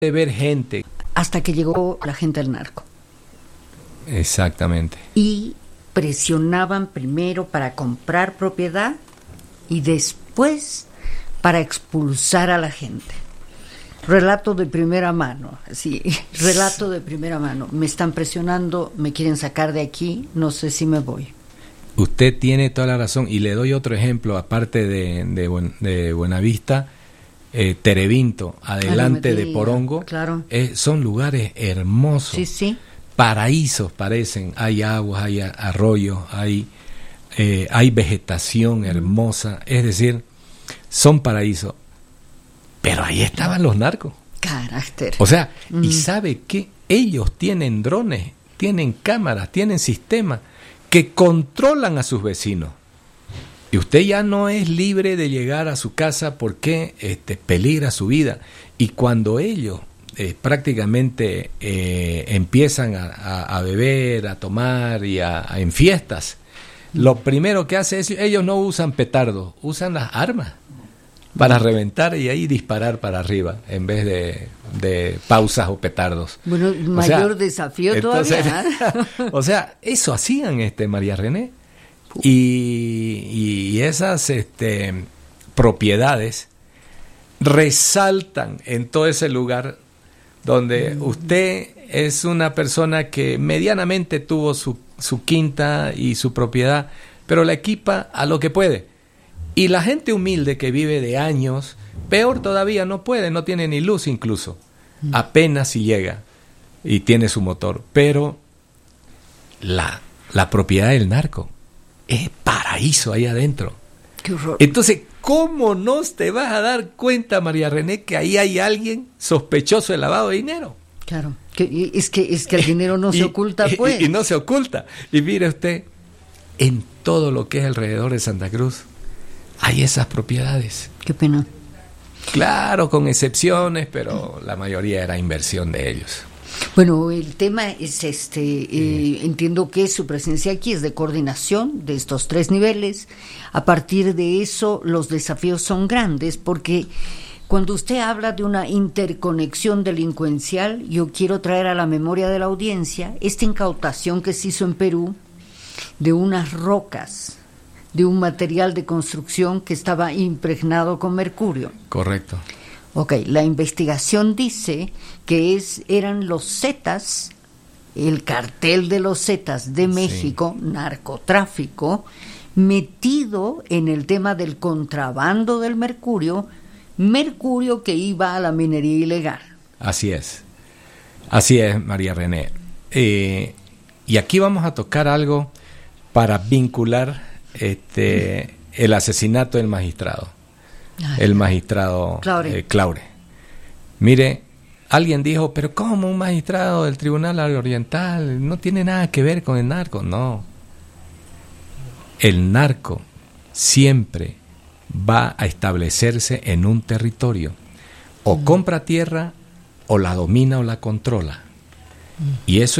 de ver gente. Hasta que llegó la gente del narco. Exactamente. Y presionaban primero para comprar propiedad y después para expulsar a la gente. Relato de primera mano, sí, relato de primera mano. Me están presionando, me quieren sacar de aquí, no sé si me voy. Usted tiene toda la razón, y le doy otro ejemplo, aparte de Buenavista, Terevinto, adelante de Porongo, claro. Son lugares hermosos, Sí, sí. Paraísos parecen, hay aguas, hay arroyos, hay vegetación hermosa, es decir, son paraísos. Pero ahí estaban los narcos. Carácter. O sea, ¿y sabe qué? Ellos tienen drones, tienen cámaras, tienen sistemas que controlan a sus vecinos. Y usted ya no es libre de llegar a su casa porque peligra su vida. Y cuando ellos prácticamente empiezan a beber, a tomar y en fiestas, lo primero que hace es, ellos no usan petardos, usan las armas para reventar y ahí disparar para arriba en vez de pausas o petardos. Bueno, mayor desafío entonces, todavía. O sea, eso hacían María René. Y esas propiedades resaltan en todo ese lugar donde usted es una persona que medianamente tuvo su quinta y su propiedad, pero la equipa a lo que puede. Y la gente humilde que vive de años, peor todavía, no puede, no tiene ni luz incluso. Apenas si llega y tiene su motor. Pero la propiedad del narco es paraíso ahí adentro. Qué horror. Entonces, ¿cómo no te vas a dar cuenta, María René, que ahí hay alguien sospechoso de lavado de dinero? Claro, es que el dinero no se oculta, pues. Y no se oculta. Y mire usted, en todo lo que es alrededor de Santa Cruz, hay esas propiedades. Qué pena. Claro, con excepciones, pero la mayoría era inversión de ellos. Bueno, el tema es entiendo que su presencia aquí es de coordinación de estos 3 niveles. A partir de eso, los desafíos son grandes, porque cuando usted habla de una interconexión delincuencial, yo quiero traer a la memoria de la audiencia esta incautación que se hizo en Perú de unas rocas, de un material de construcción que estaba impregnado con mercurio. Correcto. Ok, la investigación dice que eran los Zetas, el cartel de los Zetas de México, sí, narcotráfico, metido en el tema del contrabando del mercurio que iba a la minería ilegal. Así es, María René. Y aquí vamos a tocar algo para vincular el asesinato del magistrado. El magistrado Claure. Mire, alguien dijo, pero ¿cómo un magistrado del Tribunal Oriental? No tiene nada que ver con el narco. No. El narco siempre va a establecerse en un territorio. O compra tierra, o la domina o la controla. Y eso